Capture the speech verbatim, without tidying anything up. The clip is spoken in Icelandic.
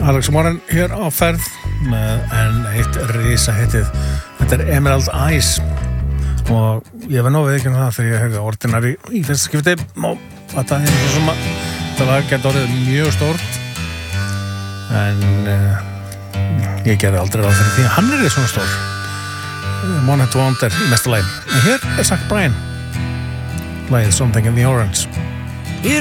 Alex Warren hér á ferð með enn eitt risa hittið. Þetta er Emerald Eyes og ég var nóg viðurkenna það þegar ég hefði Ordinary í fyrsta skipti og þetta er svo sem að þetta lag gæti orðið mjög stórt en uh, ég gerði aldrei ráð fyrir því að hann er svona stór. One Hit Wonder í mesta lagi. En hér er Zach Bryan lagið Something in the Orange.